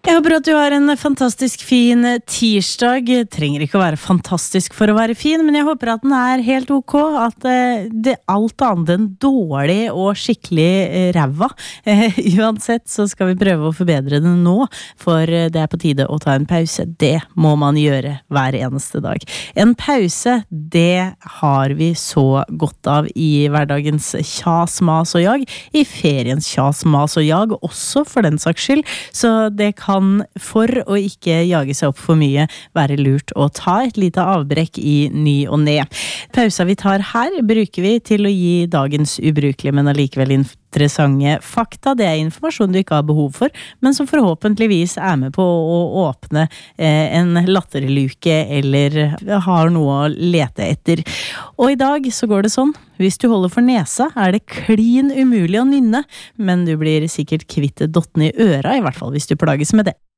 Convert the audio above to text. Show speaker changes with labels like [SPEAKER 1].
[SPEAKER 1] Jeg håper at du har en fantastisk fin tirsdag. Trenger ikke å være fantastisk for å være fin, men jeg håper at den er helt ok, at det alt annet enn dårlig og skikkelig ræva. Uansett så skal vi prøve å forbedre det nå, for det er på tide å ta en pause. Det må man gjøre hver eneste dag. En pause, det har vi så godt av i hverdagens kjas, mas og jag, i feriens kjas, mas og jag, også for den saks skyld, så det kan for å ikke jage seg opp for mye være lurt å ta et lite avbrekk i ny og ned. Pausa vi tar her bruker vi til å gi dagens ubrukelige, men allikevel interessante fakta. Det er informasjon du ikke har behov for, men som forhåpentligvis er med på å åpne en latterluke eller har noe å lete etter. Og i dag så går det sånn, hvis du holder for nesa er det klin umulig å nynne, men du blir sikkert kvitt dotten i øra, i hvert fall hvis du plages med det.